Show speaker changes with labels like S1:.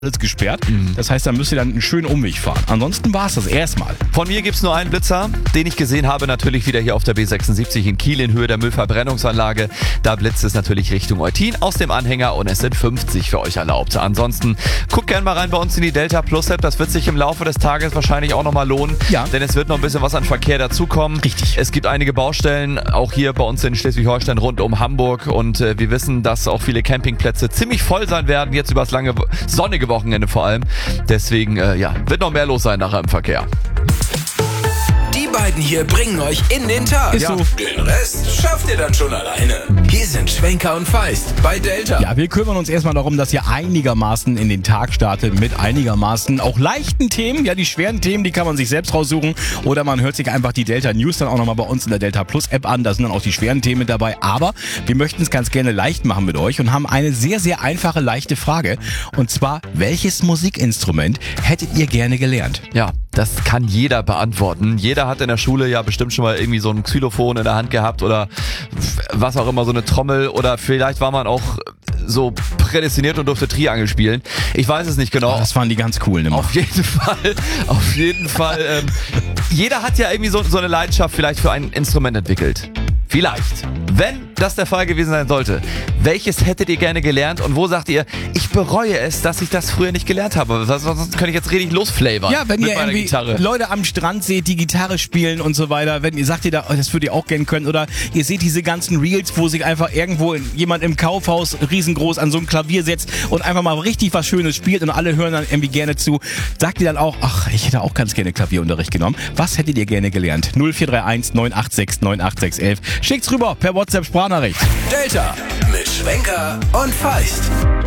S1: alles gesperrt. Das heißt, da müsst ihr dann einen schönen Umweg fahren. Ansonsten war es das erstmal.
S2: Von mir gibt's nur einen Blitzer, den ich gesehen habe, natürlich wieder hier auf der B76 in Kiel in Höhe der Müllverbrennungsanlage. Da blitzt es natürlich Richtung Eutin aus dem Anhänger und es sind 50 für euch erlaubt. Ansonsten guckt gerne mal rein bei uns in die Delta Plus App. Das wird sich im Laufe des Tages wahrscheinlich auch nochmal lohnen,
S1: Ja.
S2: denn es wird noch ein bisschen was an Verkehr dazukommen.
S1: Richtig.
S2: Es gibt einige Baustellen, auch hier bei uns in Schleswig-Holstein rund um Hamburg und wir wissen, dass auch viele Campingplätze ziemlich voll sein werden, jetzt übers lange sonnige Wochenende vor allem. Deswegen, wird noch mehr los sein nachher im Verkehr.
S3: Die beiden hier bringen euch in den Tag.
S1: Ist so.
S3: Den Rest schafft ihr dann schon alleine. Hier sind Schwenker und Feist bei Delta.
S1: Ja, wir kümmern uns erstmal darum, dass ihr einigermaßen in den Tag startet mit einigermaßen auch leichten Themen. Ja, die schweren Themen, die kann man sich selbst raussuchen. Oder man hört sich einfach die Delta News dann auch nochmal bei uns in der Delta Plus App an. Da sind dann auch die schweren Themen mit dabei. Aber wir möchten es ganz gerne leicht machen mit euch und haben eine sehr, sehr einfache, leichte Frage. Und zwar, welches Musikinstrument hättet ihr gerne gelernt?
S2: Ja, das kann jeder beantworten. Jeder hat in der Schule ja bestimmt schon mal irgendwie so ein Xylophon in der Hand gehabt oder was auch immer, so eine Trommel, oder vielleicht war man auch so prädestiniert und durfte Triangel spielen. Ich weiß es nicht genau.
S1: Das waren die ganz coolen immer.
S2: Auf jeden Fall. Jeder hat ja irgendwie so eine Leidenschaft vielleicht für ein Instrument entwickelt. Vielleicht. Wenn das der Fall gewesen sein sollte, welches hättet ihr gerne gelernt und wo sagt ihr, ich bereue es, dass ich das früher nicht gelernt habe? Sonst könnte ich jetzt richtig losflavern.
S1: Ja, wenn
S2: mit
S1: ihr
S2: meiner
S1: irgendwie
S2: Gitarre.
S1: Leute am Strand seht, die Gitarre spielen und so weiter, wenn ihr sagt ihr da, oh, das würdet ihr auch gerne können, oder ihr seht diese ganzen Reels, wo sich einfach irgendwo jemand im Kaufhaus riesengroß an so ein Klavier setzt und einfach mal richtig was Schönes spielt und alle hören dann irgendwie gerne zu, sagt ihr dann auch, ach, ich hätte auch ganz gerne Klavierunterricht genommen. Was hättet ihr gerne gelernt? 0431 986 98611. Schickt's rüber per WhatsApp Sprachnachricht.
S3: Delta mit Schwenker und Feist.